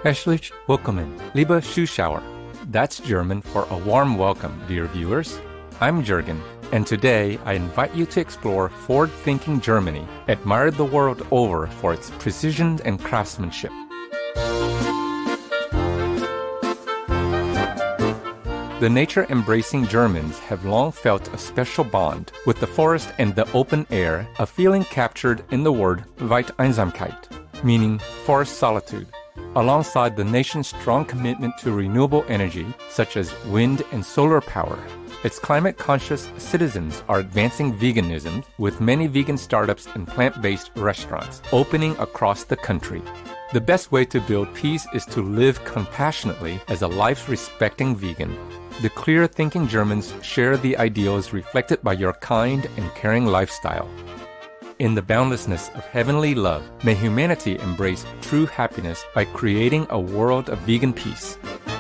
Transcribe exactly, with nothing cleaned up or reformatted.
Herzlich willkommen, liebe Zuschauer. That's German for a warm welcome, dear viewers. I'm Jürgen, and today I invite you to explore forward-thinking Germany, admired the world over for its precision and craftsmanship. The nature-embracing Germans have long felt a special bond with the forest and the open air, a feeling captured in the word Waldeinsamkeit, meaning forest solitude. Alongside the nation's strong commitment to renewable energy, such as wind and solar power, its climate-conscious citizens are advancing veganism with many vegan startups and plant-based restaurants opening across the country. The best way to build peace is to live compassionately as a life-respecting vegan. The clear-thinking Germans share the ideals reflected by your kind and caring lifestyle. In the boundlessness of heavenly love, may humanity embrace true happiness by creating a world of vegan peace.